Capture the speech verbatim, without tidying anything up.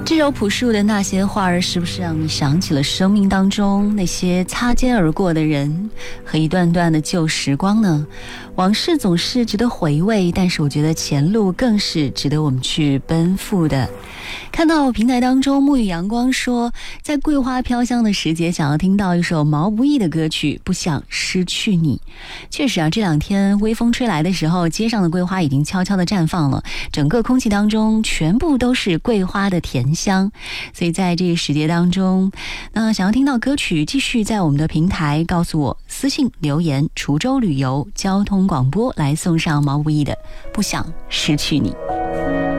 这首朴树的那些话儿，是不是让你想起了生命当中那些擦肩而过的人和一段段的旧时光呢？往事总是值得回味，但是我觉得前路更是值得我们去奔赴的。看到平台当中沐浴阳光说，在桂花飘香的时节，想要听到一首毛不易的歌曲，不想失去你。确实啊，这两天微风吹来的时候，街上的桂花已经悄悄地绽放了，整个空气当中全部都是桂花的甜香。所以在这个时节当中，那想要听到歌曲，继续在我们的平台告诉我，私信留言滁州旅游交通广播，来送上毛不易的不想失去你。